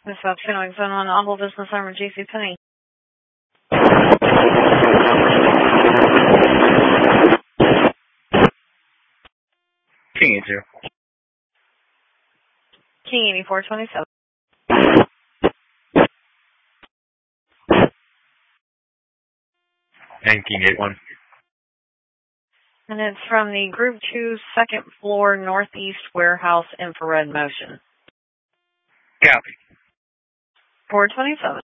This is Phoenix Zone 1, Audible Business Armor, JC Penney. King 82. King 8427. And King 81. And it's from the Group 2, second floor, northeast warehouse, infrared motion. Copy. 427.